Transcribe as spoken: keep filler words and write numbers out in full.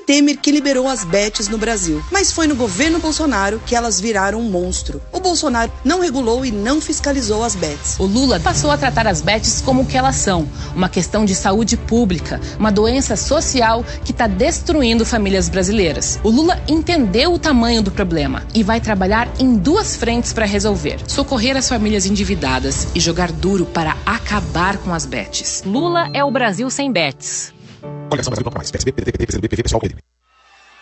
Temer que liberou as bets no Brasil. Mas foi no governo Bolsonaro que elas viraram um monstro. O Bolsonaro não regulou e não fiscalizou as bets. O Lula passou a tratar as bets como o que elas são, uma questão de saúde pública, uma doença social que está destruindo famílias brasileiras. O Lula entendeu o tamanho do problema e vai trabalhar em duas frentes para resolver: socorrer as famílias endividadas e jogar duro para acabar com as bets. Lula é o Brasil sem bets. Coligação Brasil Bloco Mais, P S B, P D T, P T, P C do B, P V, Pessoal, P M D B.